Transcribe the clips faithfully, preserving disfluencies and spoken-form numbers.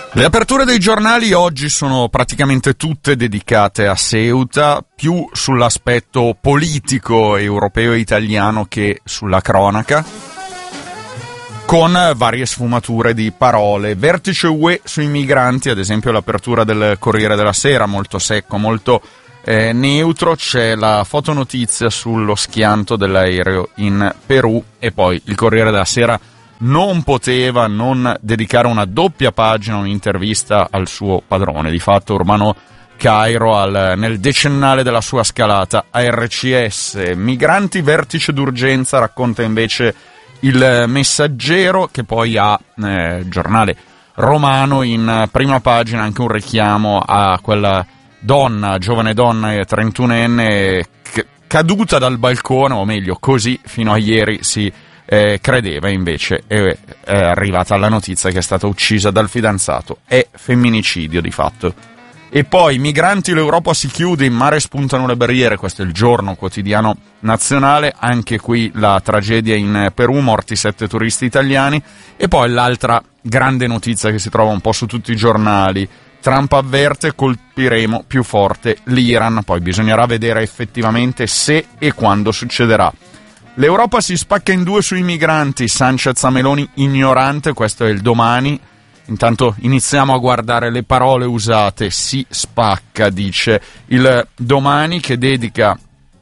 Le aperture dei giornali oggi sono praticamente tutte dedicate a Ceuta, più sull'aspetto politico europeo e italiano che sulla cronaca, con varie sfumature di parole. Vertice U E sui migranti, ad esempio l'apertura del Corriere della Sera, molto secco, molto eh, neutro. C'è la fotonotizia sullo schianto dell'aereo in Perù e poi il Corriere della Sera non poteva non dedicare una doppia pagina, un'intervista al suo padrone. Di fatto Urbano Cairo al, nel decennale della sua scalata a R C S. Migranti, vertice d'urgenza, racconta invece il Messaggero, che poi ha eh, giornale romano in prima pagina anche un richiamo a quella donna, giovane donna trentunenne c- caduta dal balcone, o meglio così fino a ieri si Eh, credeva, invece è, è arrivata la notizia che è stata uccisa dal fidanzato. È femminicidio di fatto. E poi migranti, l'Europa si chiude, in mare spuntano le barriere. Questo è il Giorno, quotidiano nazionale. Anche qui la tragedia in Perù, morti sette turisti italiani. E poi l'altra grande notizia che si trova un po' su tutti i giornali: Trump avverte, colpiremo più forte l'Iran. Poi bisognerà vedere effettivamente se e quando succederà. L'Europa si spacca in due sui migranti, Sanchez a Meloni ignorante, questo è il Domani. Intanto iniziamo a guardare le parole usate. Si spacca, dice il Domani, che dedica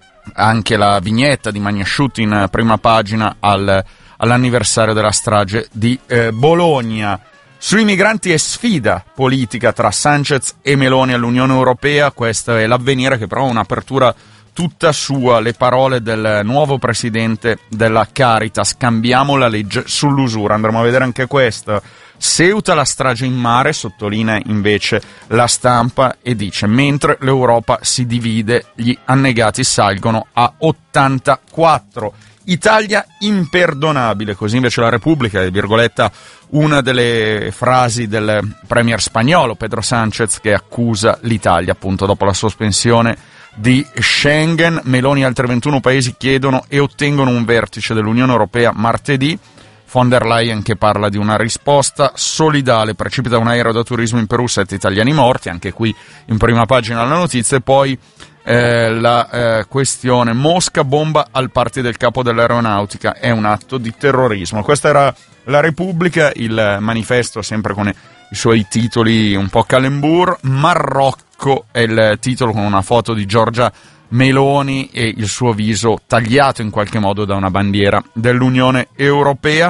anche la vignetta di Magnasciutti in prima pagina al, all'anniversario della strage di eh, Bologna. Sui migranti è sfida politica tra Sanchez e Meloni all'Unione Europea, questo è l'Avvenire, che però ha un'apertura tutta sua. Le parole del nuovo presidente della Caritas: cambiamo la legge sull'usura. Andremo a vedere anche questo. Ceuta, la strage in mare, sottolinea invece La Stampa e dice: mentre l'Europa si divide, gli annegati salgono a ottantaquattro. Italia imperdonabile, così invece La Repubblica, è virgoletta una delle frasi del premier spagnolo Pedro Sánchez, che accusa l'Italia appunto dopo la sospensione di Schengen. Meloni e altri ventuno paesi chiedono e ottengono un vertice dell'Unione Europea martedì. Von der Leyen che parla di una risposta solidale. Precipita un aereo da turismo in Perù, sette italiani morti, anche qui in prima pagina la notizia. E poi eh, la eh, questione: Mosca bomba al party del capo dell'aeronautica, è un atto di terrorismo. Questa era La Repubblica. Il Manifesto, sempre con i suoi titoli un po' calembur. Marocco è il titolo, con una foto di Giorgia Meloni e il suo viso tagliato in qualche modo da una bandiera dell'Unione Europea.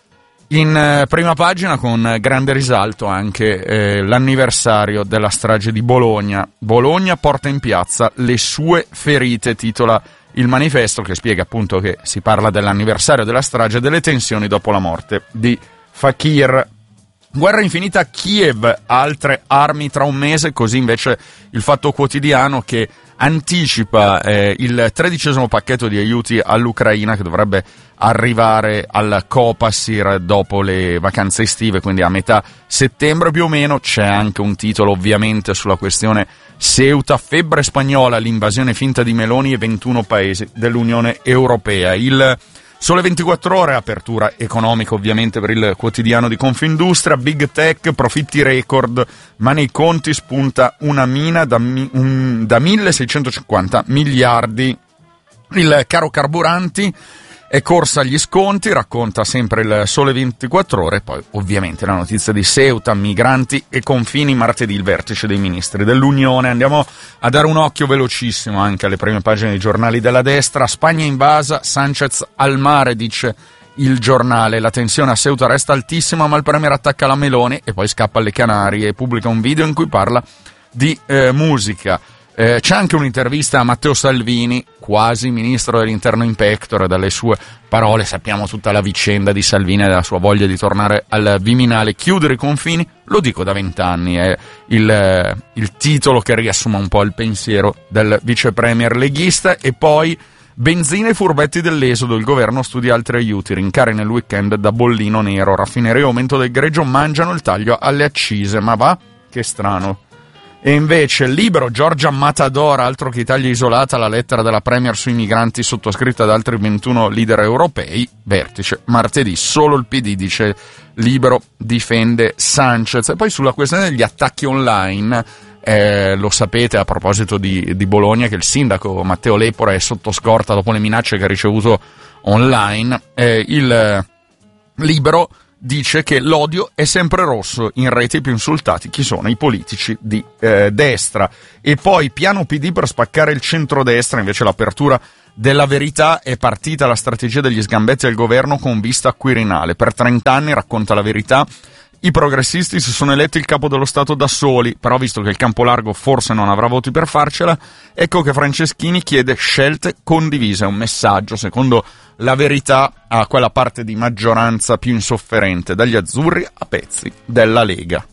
In eh, prima pagina, con grande risalto, anche eh, l'anniversario della strage di Bologna. Bologna porta in piazza le sue ferite, titola il Manifesto, che spiega appunto che si parla dell'anniversario della strage e delle tensioni dopo la morte di Fakir. Guerra infinita a Kiev, altre armi tra un mese, così invece il Fatto Quotidiano, che anticipa eh, il tredicesimo pacchetto di aiuti all'Ucraina, che dovrebbe arrivare al Copasir dopo le vacanze estive, quindi a metà settembre più o meno. C'è anche un titolo ovviamente sulla questione Ceuta: febbre spagnola, l'invasione finta di Meloni e ventuno paesi dell'Unione Europea. Il Sole ventiquattro Ore, apertura economica ovviamente per il quotidiano di Confindustria. Big Tech, profitti record, ma nei conti spunta una mina da, mi, un, da milleseicentocinquanta miliardi. Il caro carburanti è corsa agli sconti, racconta sempre il Sole ventiquattro Ore. Poi ovviamente la notizia di Ceuta, migranti e confini, martedì il vertice dei ministri dell'Unione. Andiamo a dare un occhio velocissimo anche alle prime pagine dei giornali della destra. Spagna invasa, Sanchez al mare, dice il giornale. La tensione a Ceuta resta altissima, ma il premier attacca la Meloni e poi scappa alle Canarie e pubblica un video in cui parla di eh, musica. Eh, c'è anche un'intervista a Matteo Salvini, quasi ministro dell'interno in pectore. Dalle sue parole sappiamo tutta la vicenda di Salvini e della sua voglia di tornare al Viminale. Chiudere i confini, lo dico da vent'anni, è il, il titolo che riassuma un po' il pensiero del vice premier leghista. E poi benzina e furbetti dell'esodo, il governo studia altri aiuti, rincari nel weekend da bollino nero, raffineria e aumento del greggio mangiano il taglio alle accise. Ma va, che strano. E invece Libero, Giorgia Matadora, altro che Italia isolata, la lettera della Premier sui migranti sottoscritta da altri ventuno leader europei, vertice martedì, solo il P D, dice Libero, difende Sanchez. E poi sulla questione degli attacchi online, eh, lo sapete a proposito di, di Bologna che il sindaco Matteo Lepore è sotto scorta dopo le minacce che ha ricevuto online, eh, il Libero dice che l'odio è sempre rosso, in rete i più insultati chi sono? I politici di eh, destra. E poi piano P D per spaccare il centrodestra, invece l'apertura della Verità, è partita la strategia degli sgambetti al governo con vista al Quirinale. Per trent'anni, racconta la Verità, i progressisti si sono eletti il capo dello Stato da soli, però visto che il campo largo forse non avrà voti per farcela, ecco che Franceschini chiede scelte condivise, un messaggio, secondo la Verità, a quella parte di maggioranza più insofferente, dagli azzurri a pezzi della Lega.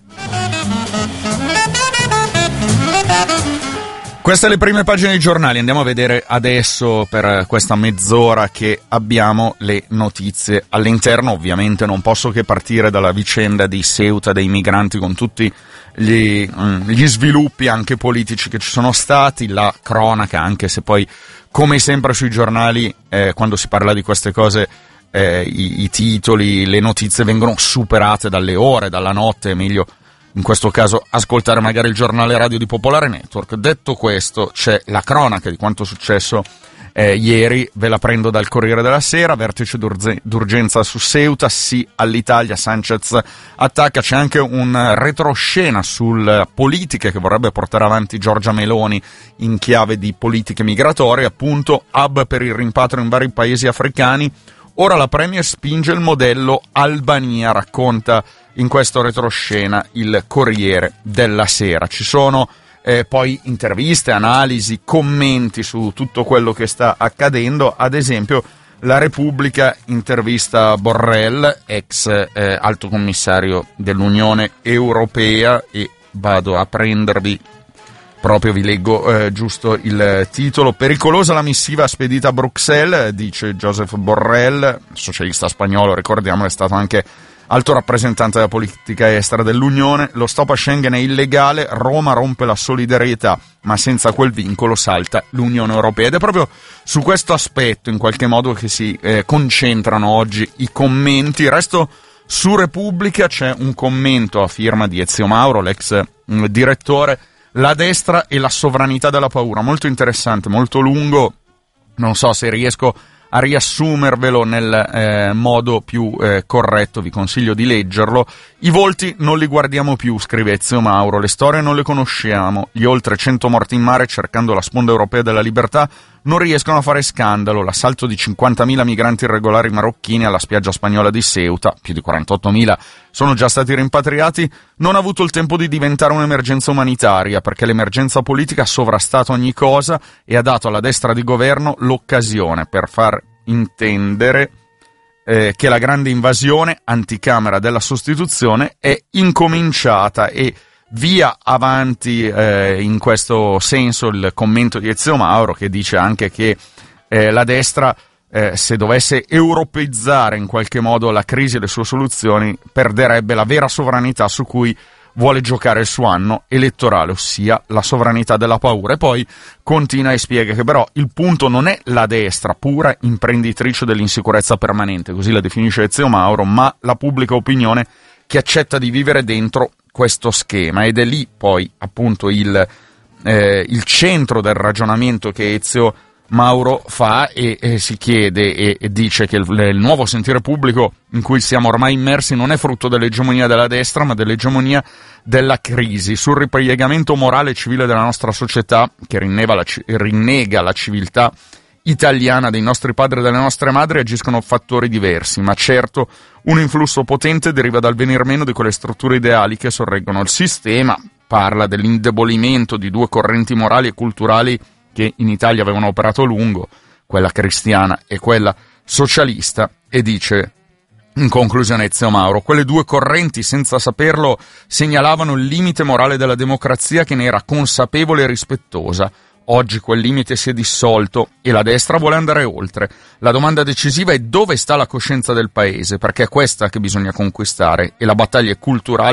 Queste le prime pagine dei giornali, andiamo a vedere adesso per questa mezz'ora che abbiamo le notizie all'interno. Ovviamente non posso che partire dalla vicenda di Ceuta, dei migranti, con tutti gli, gli sviluppi anche politici che ci sono stati, la cronaca, anche se poi come sempre sui giornali eh, quando si parla di queste cose eh, i, i titoli, le notizie vengono superate dalle ore, dalla notte, è meglio in questo caso ascoltare magari il giornale radio di Popolare Network. Detto questo, c'è la cronaca di quanto successo eh, ieri, ve la prendo dal Corriere della Sera, vertice d'urge- d'urgenza su Ceuta, sì all'Italia, Sanchez attacca, c'è anche un retroscena sulle politiche che vorrebbe portare avanti Giorgia Meloni in chiave di politiche migratorie, appunto, hub per il rimpatrio in vari paesi africani. Ora la Premier spinge il modello Albania, racconta in questo retroscena il Corriere della Sera. Ci sono eh, poi interviste, analisi, commenti su tutto quello che sta accadendo. Ad esempio la Repubblica intervista Borrell, ex eh, alto commissario dell'Unione Europea, e vado a prendervi proprio, vi leggo eh, giusto il titolo. Pericolosa la missiva spedita a Bruxelles, dice Josep Borrell, socialista spagnolo, ricordiamo, è stato anche alto rappresentante della politica estera dell'Unione. Lo stop a Schengen è illegale, Roma rompe la solidarietà, ma senza quel vincolo salta l'Unione Europea. Ed è proprio su questo aspetto in qualche modo che si eh, concentrano oggi i commenti. Resto su Repubblica, c'è un commento a firma di Ezio Mauro, l'ex mh, direttore, la destra e la sovranità della paura, molto interessante, molto lungo, non so se riesco a riassumervelo nel eh, modo più eh, corretto, vi consiglio di leggerlo. I volti non li guardiamo più, scrive Ezio Mauro, le storie non le conosciamo, gli oltre cento morti in mare cercando la sponda europea della libertà non riescono a fare scandalo, l'assalto di cinquantamila migranti irregolari marocchini alla spiaggia spagnola di Ceuta, più di quarantottomila sono già stati rimpatriati, non ha avuto il tempo di diventare un'emergenza umanitaria, perché l'emergenza politica ha sovrastato ogni cosa e ha dato alla destra di governo l'occasione per far intendere eh, che la grande invasione anticamera della sostituzione è incominciata. E via avanti eh, in questo senso il commento di Ezio Mauro, che dice anche che eh, la destra eh, se dovesse europeizzare in qualche modo la crisi e le sue soluzioni perderebbe la vera sovranità su cui vuole giocare il suo anno elettorale, ossia la sovranità della paura. E poi continua e spiega che però il punto non è la destra pura imprenditrice dell'insicurezza permanente, così la definisce Ezio Mauro, ma la pubblica opinione che accetta di vivere dentro questo schema. Ed è lì poi appunto il, eh, il centro del ragionamento che Ezio Mauro fa, e, e si chiede e, e dice che il, il nuovo sentire pubblico in cui siamo ormai immersi non è frutto dell'egemonia della destra, ma dell'egemonia della crisi. Sul ripiegamento morale e civile della nostra società, che rinnega la, rinnega la civiltà italiana dei nostri padri e delle nostre madri, agiscono fattori diversi, ma certo un influsso potente deriva dal venir meno di quelle strutture ideali che sorreggono il sistema. Parla dell'indebolimento di due correnti morali e culturali che in Italia avevano operato a lungo, quella cristiana e quella socialista, e dice in conclusione Ezio Mauro: quelle due correnti, senza saperlo, segnalavano il limite morale della democrazia che ne era consapevole e rispettosa. Oggi quel limite si è dissolto e la destra vuole andare oltre. La domanda decisiva è dove sta la coscienza del paese, perché è questa che bisogna conquistare, e la battaglia è culturale,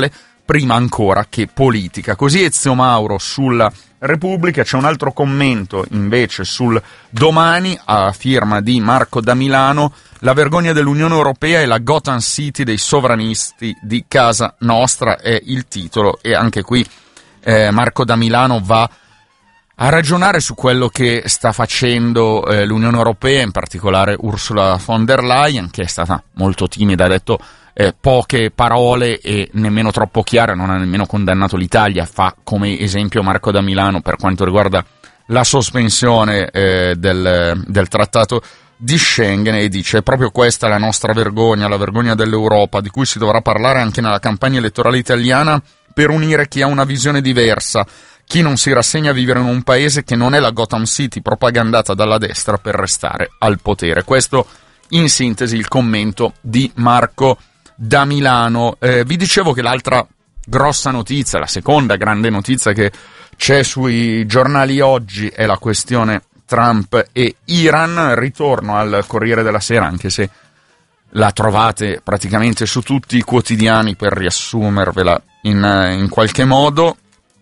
prima ancora che politica. Così Ezio Mauro sulla Repubblica. C'è un altro commento invece sul Domani a firma di Marco da Milano: la vergogna dell'Unione Europea è la Gotham City dei sovranisti di casa nostra, è il titolo, e anche qui eh, Marco da Milano va a ragionare su quello che sta facendo eh, l'Unione Europea, in particolare Ursula von der Leyen, che è stata molto timida, ha detto eh, poche parole e nemmeno troppo chiare, non ha nemmeno condannato l'Italia. Fa come esempio Marco da Milano per quanto riguarda la sospensione eh, del, del trattato di Schengen, e dice: è proprio questa la nostra vergogna, la vergogna dell'Europa, di cui si dovrà parlare anche nella campagna elettorale italiana, per unire chi ha una visione diversa, chi non si rassegna a vivere in un paese che non è la Gotham City propagandata dalla destra per restare al potere. Questo in sintesi il commento di Marco da Milano. Eh, vi dicevo che l'altra grossa notizia, la seconda grande notizia che c'è sui giornali oggi è la questione Trump e Iran. Ritorno al Corriere della Sera, anche se la trovate praticamente su tutti i quotidiani per riassumervela in, in qualche modo.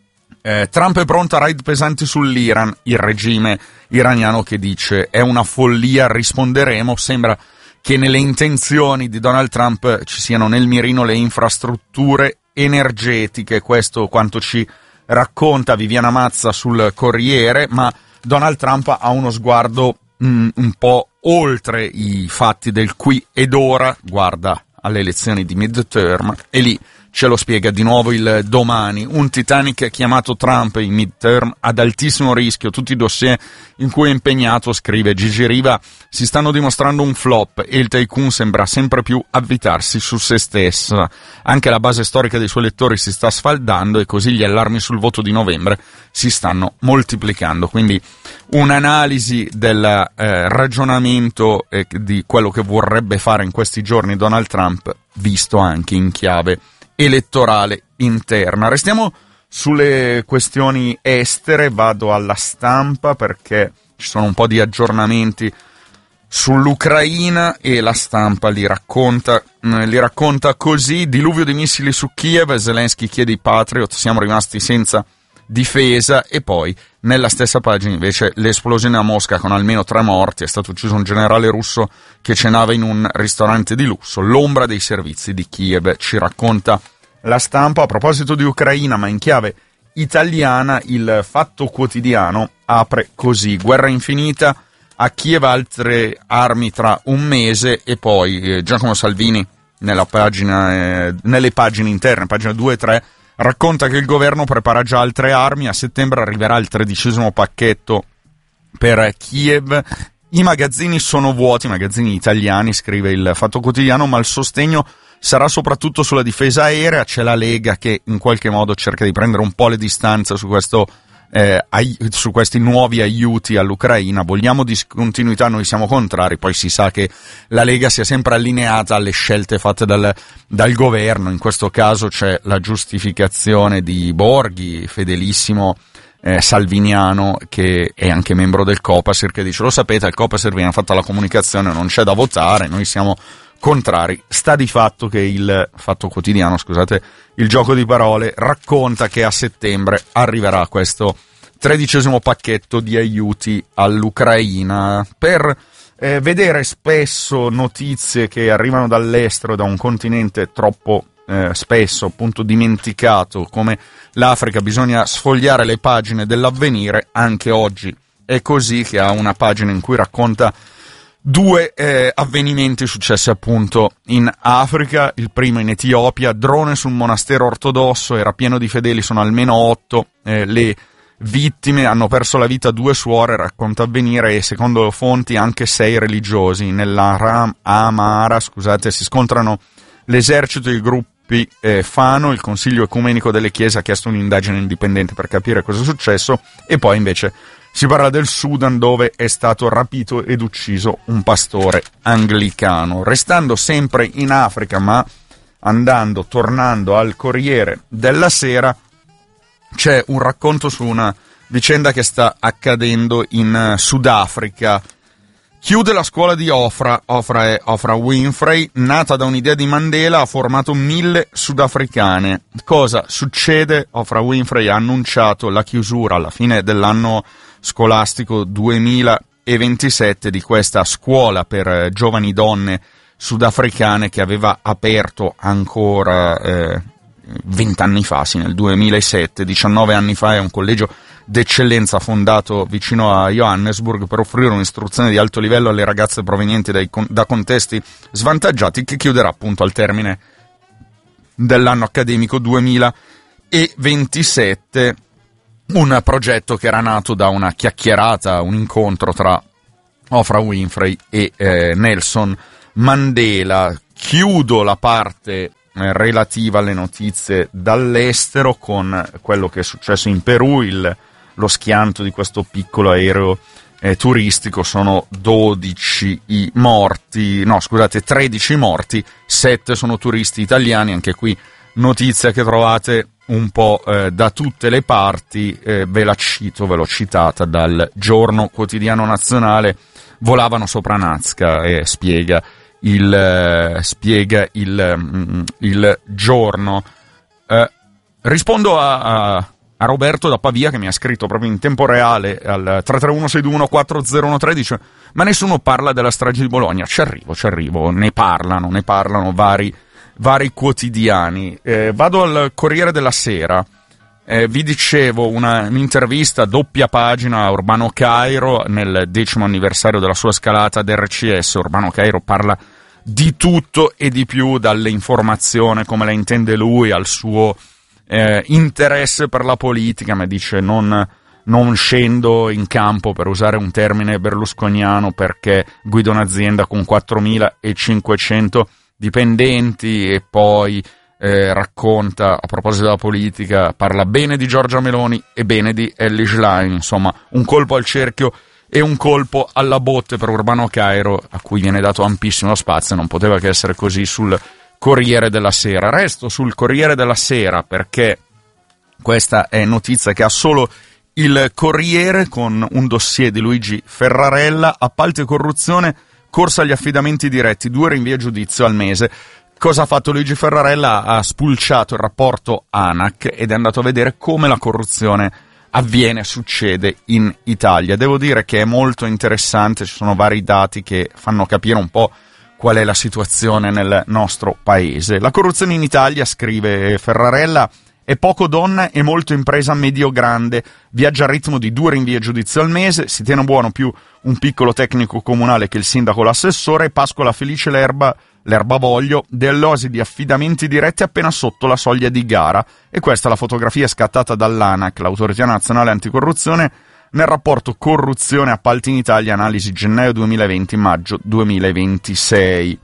Eh, Trump è pronto a raid pesanti sull'Iran, il regime iraniano che dice è una follia, risponderemo. Sembra che nelle intenzioni di Donald Trump ci siano nel mirino le infrastrutture energetiche, questo quanto ci racconta Viviana Mazza sul Corriere, ma Donald Trump ha uno sguardo mh, un po' oltre i fatti del qui ed ora, guarda alle elezioni di midterm, e lì ce lo spiega di nuovo il Domani. Un Titanic chiamato Trump in midterm ad altissimo rischio, tutti i dossier in cui è impegnato, scrive Gigi Riva, si stanno dimostrando un flop e il tycoon sembra sempre più avvitarsi su se stesso. Anche la base storica dei suoi elettori si sta sfaldando e così gli allarmi sul voto di novembre si stanno moltiplicando. Quindi un'analisi del eh, ragionamento eh, di quello che vorrebbe fare in questi giorni Donald Trump, visto anche in chiave elettorale interna. Restiamo sulle questioni estere, vado alla Stampa perché ci sono un po' di aggiornamenti sull'Ucraina e la Stampa li racconta, li racconta così: diluvio di missili su Kiev, Zelensky chiede i Patriot, siamo rimasti senza difesa. E poi nella stessa pagina invece l'esplosione a Mosca con almeno tre morti, è stato ucciso un generale russo che cenava in un ristorante di lusso, l'ombra dei servizi di Kiev, ci racconta la Stampa. A proposito di Ucraina, ma in chiave italiana, il Fatto Quotidiano apre così: guerra infinita, a Kiev altre armi tra un mese. E poi eh, Giacomo Salvini nella pagina, eh, nelle pagine interne, pagina due e tre, racconta che il governo prepara già altre armi, a settembre arriverà il tredicesimo pacchetto per Kiev. I magazzini sono vuoti, i magazzini italiani, scrive il Fatto Quotidiano, ma il sostegno sarà soprattutto sulla difesa aerea. C'è la Lega che in qualche modo cerca di prendere un po' le distanze su questo eh, ai, su questi nuovi aiuti all'Ucraina. Vogliamo discontinuità, noi siamo contrari. Poi si sa che la Lega sia sempre allineata alle scelte fatte dal, dal governo. In questo caso c'è la giustificazione di Borghi, fedelissimo eh, salviniano, che è anche membro del Copasir, che dice: lo sapete, al Copasir viene fatta la comunicazione, non c'è da votare, noi siamo contrari. Sta di fatto che il Fatto Quotidiano, scusate il gioco di parole, racconta che a settembre arriverà questo tredicesimo pacchetto di aiuti all'Ucraina. Per eh, vedere spesso notizie che arrivano dall'estero, da un continente troppo eh, spesso appunto dimenticato come l'Africa, bisogna sfogliare le pagine dell'Avvenire. Anche oggi è così, che ha una pagina in cui racconta due eh, avvenimenti successi appunto in Africa. Il primo in Etiopia, drone su un monastero ortodosso, era pieno di fedeli, sono almeno otto eh, le vittime, hanno perso la vita due suore, racconta Avvenire, e secondo fonti anche sei religiosi. Nella Ram Amara, scusate, si scontrano l'esercito e i gruppi eh, Fano. Il Consiglio Ecumenico delle Chiese ha chiesto un'indagine indipendente per capire cosa è successo. E poi invece si parla del Sudan, dove è stato rapito ed ucciso un pastore anglicano. Restando sempre in Africa, ma andando, tornando al Corriere della Sera, c'è un racconto su una vicenda che sta accadendo in Sudafrica. Chiude la scuola di Ofra. Ofra è Ofra Winfrey, nata da un'idea di Mandela, ha formato mille sudafricane. Cosa succede? Ofra Winfrey ha annunciato la chiusura alla fine dell'anno scolastico duemilaventisette di questa scuola per giovani donne sudafricane che aveva aperto ancora eh, vent'anni fa, sì, nel duemilasette, diciannove anni fa. È un collegio d'eccellenza fondato vicino a Johannesburg per offrire un'istruzione di alto livello alle ragazze provenienti dai, da contesti svantaggiati, che chiuderà appunto al termine dell'anno accademico duemilaventisette, un progetto che era nato da una chiacchierata, un incontro tra Ofra Winfrey e eh, Nelson Mandela. Chiudo la parte relativa alle notizie dall'estero con quello che è successo in Perù, il, lo schianto di questo piccolo aereo eh, turistico. Sono dodici i morti, no scusate, tredici morti, sette sono turisti italiani. Anche qui notizia che trovate un po' eh, da tutte le parti, eh, ve la cito, ve l'ho citata dal Giorno Quotidiano Nazionale. Volavano sopra Nazca, e eh, spiega il eh, spiega il, mm, il giorno. Eh, rispondo a, a, a Roberto da Pavia, che mi ha scritto proprio in tempo reale al tre tre uno sei due uno quattro zero uno tre, dice: ma nessuno parla della strage di Bologna. Ci arrivo, ci arrivo, ne parlano, ne parlano vari, vari quotidiani. Eh, vado al Corriere della Sera. Eh, vi dicevo, una, un'intervista a doppia pagina a Urbano Cairo nel decimo anniversario della sua scalata ad R C S. Urbano Cairo parla di tutto e di più, dalle informazioni come la intende lui al suo eh, interesse per la politica, ma dice non, non scendo in campo, per usare un termine berlusconiano, perché guido un'azienda con quattromilacinquecento dipendenti. E poi Eh, racconta, a proposito della politica, parla bene di Giorgia Meloni e bene di Elly Schlein. Insomma, un colpo al cerchio e un colpo alla botte per Urbano Cairo, a cui viene dato ampissimo spazio. Non poteva che essere così sul Corriere della Sera. Resto sul Corriere della Sera perché questa è notizia che ha solo il Corriere, con un dossier di Luigi Ferrarella: appalti e corruzione, corsa agli affidamenti diretti, due rinvii a giudizio al mese. Cosa ha fatto Luigi Ferrarella? Ha spulciato il rapporto ANAC ed è andato a vedere come la corruzione avviene, succede in Italia. Devo dire che è molto interessante, ci sono vari dati che fanno capire un po' qual è la situazione nel nostro paese. La corruzione in Italia, scrive Ferrarella, è poco donna e molto impresa medio-grande, viaggia a ritmo di due rinvii a giudizio al mese, si tiene buono più un piccolo tecnico comunale che il sindaco o l'assessore, pascola felice l'erba l'erbavoglio, dell'osi di affidamenti diretti appena sotto la soglia di gara. E questa è la fotografia scattata dall'ANAC, l'Autorità Nazionale Anticorruzione, nel rapporto Corruzione Appalti in Italia, analisi gennaio duemilaventi-maggio duemilaventisei.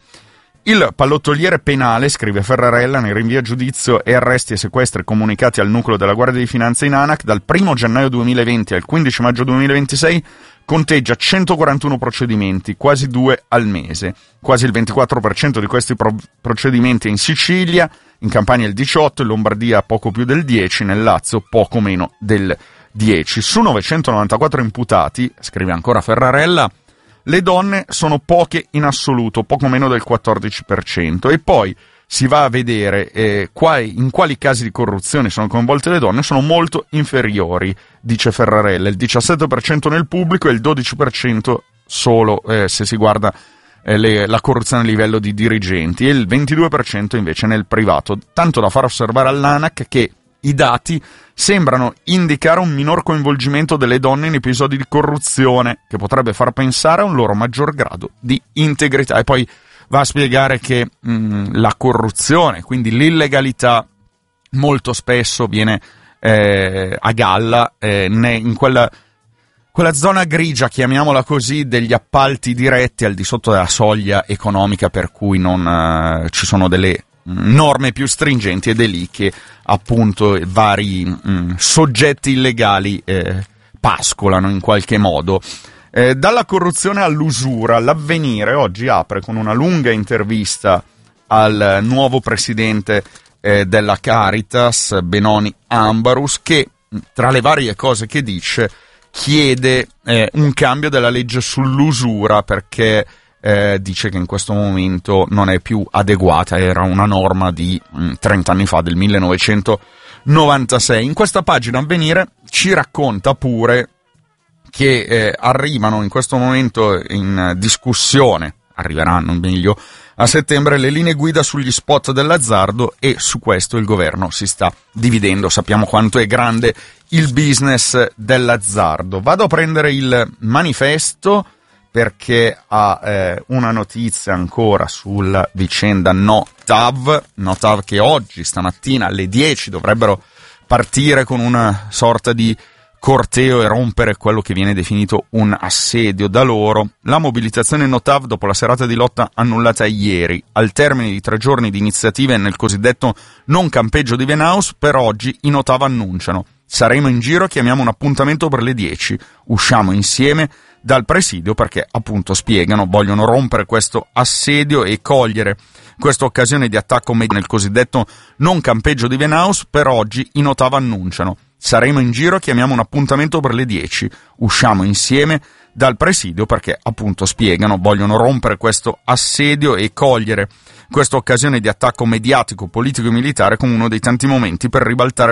Il pallottoliere penale, scrive Ferrarella, nei rinvii a giudizio e arresti e sequestri comunicati al nucleo della Guardia di Finanza in ANAC dal primo gennaio duemilaventi al quindici maggio duemilaventisei conteggia centoquarantuno procedimenti, quasi due al mese. Quasi il ventiquattro per cento di questi pro- procedimenti è in Sicilia, in Campania il diciotto, in Lombardia poco più del dieci, nel Lazio poco meno del dieci. Su novecentonovantaquattro imputati, scrive ancora Ferrarella, le donne sono poche in assoluto, poco meno del quattordici per cento. E poi si va a vedere eh, quali, in quali casi di corruzione sono coinvolte le donne. Sono molto inferiori, dice Ferrarella, il diciassette per cento nel pubblico e il dodici per cento solo eh, se si guarda eh, le, la corruzione a livello di dirigenti, e il ventidue per cento invece nel privato, tanto da far osservare all'ANAC che i dati sembrano indicare un minor coinvolgimento delle donne in episodi di corruzione, che potrebbe far pensare a un loro maggior grado di integrità. E poi va a spiegare che mh, la corruzione, quindi l'illegalità, molto spesso viene eh, a galla eh, ne, in quella, quella zona grigia, chiamiamola così, degli appalti diretti al di sotto della soglia economica, per cui non eh, ci sono delle norme più stringenti, ed è lì che appunto vari mh, soggetti illegali eh, pascolano in qualche modo. Eh, dalla corruzione all'usura, l'Avvenire oggi apre con una lunga intervista al nuovo presidente eh, della Caritas, Benoni Ambarus, che tra le varie cose che dice chiede eh, un cambio della legge sull'usura perché eh, dice che in questo momento non è più adeguata, era una norma di mh, trenta anni fa, del millenovecentonovantasei. In questa pagina Avvenire ci racconta pure che eh, arrivano in questo momento in discussione, arriveranno meglio a settembre, le linee guida sugli spot dell'azzardo, e su questo il governo si sta dividendo. Sappiamo quanto è grande il business dell'azzardo. Vado a prendere il Manifesto perché ha eh, una notizia ancora sulla vicenda No T A V, No T A V che oggi, stamattina alle dieci, dovrebbero partire con una sorta di corteo e rompere quello che viene definito un assedio da loro. La mobilitazione No T A V, dopo la serata di lotta annullata ieri, al termine di tre giorni di iniziative nel cosiddetto non campeggio di Venaus, per oggi i No T A V annunciano: saremo in giro, chiamiamo un appuntamento per le dieci, usciamo insieme dal presidio perché, appunto, spiegano, vogliono rompere questo assedio e cogliere questa occasione di attacco nel cosiddetto non campeggio di Venaus. Per oggi i No T A V annunciano: saremo in giro, chiamiamo un appuntamento per le dieci, usciamo insieme dal presidio perché, appunto, spiegano, vogliono rompere questo assedio e cogliere questa occasione di attacco mediatico, politico e militare come uno dei tanti momenti per ribaltare